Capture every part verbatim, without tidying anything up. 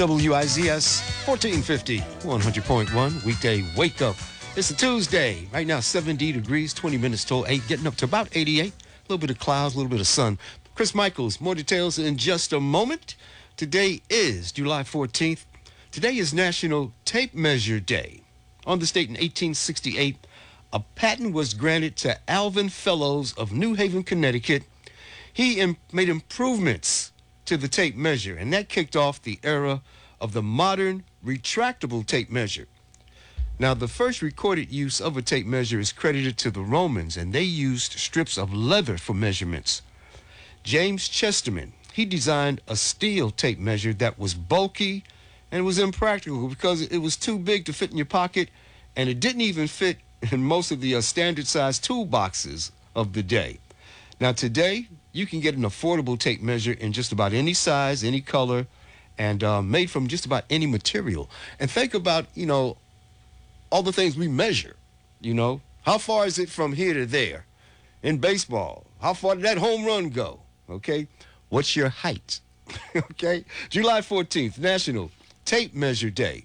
W I Z S fourteen fifty, one hundred point one, weekday wake up. It's a Tuesday. Right now, seventy degrees, twenty minutes till eight, getting up to about eighty-eight. A little bit of clouds, a little bit of sun. Chris Michaels, more details in just a moment. Today is July fourteenth. Today is National Tape Measure Day. On this date in eighteen sixty-eight, a patent was granted to Alvin Fellows of New Haven, Connecticut. He im- made improvements to the tape measure, and that kicked off the era of the modern retractable tape measure. Now, the first recorded use of a tape measure is credited to the Romans, and they used strips of leather for measurements. James Chesterman, he designed a steel tape measure that was bulky and was impractical because it was too big to fit in your pocket, and it didn't even fit in most of the uh, standard-sized toolboxes of the day. Now, today, you can get an affordable tape measure in just about any size, any color, and uh, made from just about any material. And think about, you know, all the things we measure, you know. How far is it from here to there? In baseball, how far did that home run go? Okay? What's your height? Okay? July fourteenth, National Tape Measure Day.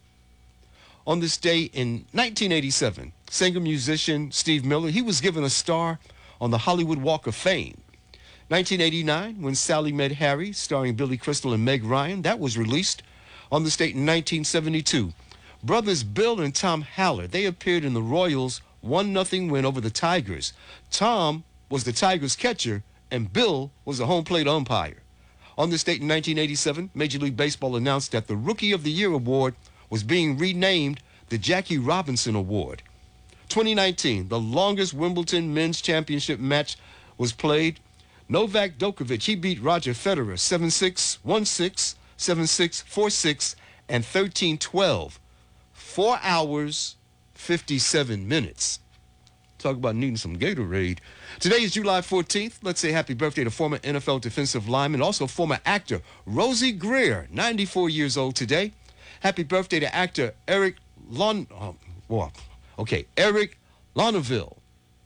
On this day in nineteen eighty-seven, singer-musician Steve Miller, he was given a star on the Hollywood Walk of Fame. nineteen eighty-nine, When Sally Met Harry, starring Billy Crystal and Meg Ryan, that was released. On this date in nineteen seventy-two, brothers Bill and Tom Haller, they appeared in the Royals' one nothing win over the Tigers. Tom was the Tigers' catcher, and Bill was the home plate umpire. On this date in nineteen eighty-seven, Major League Baseball announced that the Rookie of the Year award was being renamed the Jackie Robinson Award. twenty nineteen, the longest Wimbledon men's championship match was played. Novak Djokovic, he beat Roger Federer seven six, one six, seven six, four six, and thirteen twelve. Four hours, fifty-seven minutes. Talk about needing some Gatorade. Today is July fourteenth. Let's say happy birthday to former N F L defensive lineman, also former actor Rosie Greer, ninety-four years old today. Happy birthday to actor Eric Lon... Oh, well, okay, Eric Laneuville.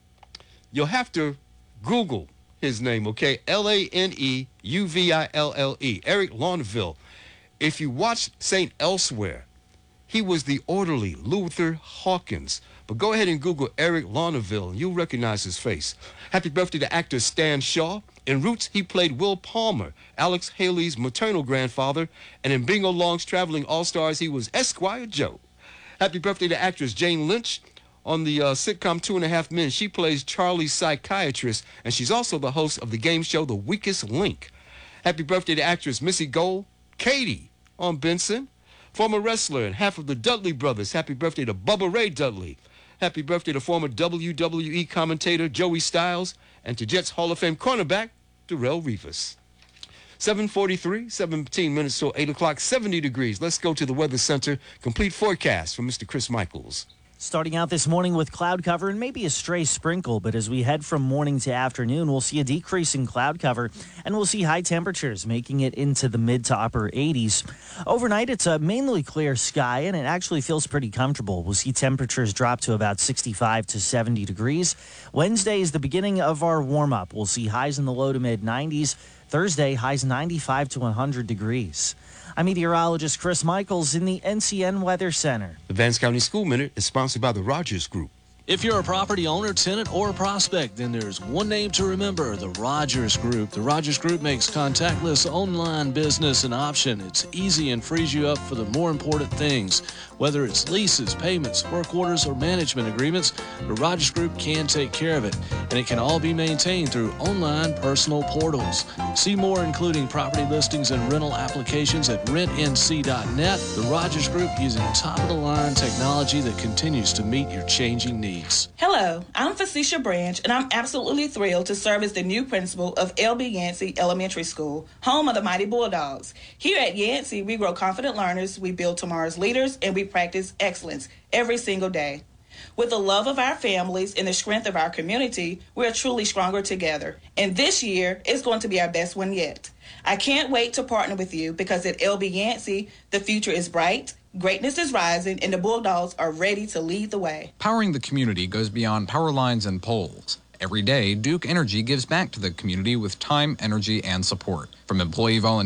You'll have to Google his name, okay? L A N E U V I L L E, Eric Laneuville. If you watch Saint Elsewhere, he was the orderly Luther Hawkins. But go ahead and Google Eric Laneuville, and you'll recognize his face. Happy birthday to actor Stan Shaw. In Roots, he played Will Palmer, Alex Haley's maternal grandfather, and in Bingo Long's Traveling All-Stars, he was Esquire Joe. Happy birthday to actress Jane Lynch. On the uh, sitcom Two and a Half Men, she plays Charlie's psychiatrist, and she's also the host of the game show The Weakest Link. Happy birthday to actress Missy Gold, Katie on Benson. Former wrestler and half of the Dudley brothers, happy birthday to Bubba Ray Dudley. Happy birthday to former W W E commentator Joey Styles, and to Jets Hall of Fame cornerback Darrelle Revis. seven forty-three, seventeen minutes till eight o'clock, seventy degrees. Let's go to the Weather Center. Complete forecast from Mister Chris Michaels. Starting out this morning with cloud cover and maybe a stray sprinkle, but as we head from morning to afternoon, we'll see a decrease in cloud cover, and we'll see high temperatures making it into the mid to upper eighties. Overnight, it's a mainly clear sky, and it actually feels pretty comfortable. We'll see temperatures drop to about sixty-five to seventy degrees. Wednesday is the beginning of our warm-up. We'll see highs in the low to mid nineties. Thursday, highs ninety-five to one hundred degrees. I'm meteorologist Chris Michaels in the N C N Weather Center. The Vance County School Minute is sponsored by the Rogers Group. If you're a property owner, tenant, or a prospect, then there's one name to remember, the Rogers Group. The Rogers Group makes contactless online business an option. It's easy and frees you up for the more important things. Whether it's leases, payments, work orders, or management agreements, the Rogers Group can take care of it. And it can all be maintained through online personal portals. See more, including property listings and rental applications at rent N C dot net. The Rogers Group, using top-of-the-line technology that continues to meet your changing needs. Hello, I'm Facetious Branch, and I'm absolutely thrilled to serve as the new principal of L B Yancey Elementary School, home of the Mighty Bulldogs. Here at Yancey, we grow confident learners, we build tomorrow's leaders, and we practice excellence every single day. With the love of our families and the strength of our community, we are truly stronger together. And this year is going to be our best one yet. I can't wait to partner with you because at L B Yancey, the future is bright, greatness is rising, and the Bulldogs are ready to lead the way. Powering the community goes beyond power lines and poles. Every day, Duke Energy gives back to the community with time, energy, and support. From employee volunteers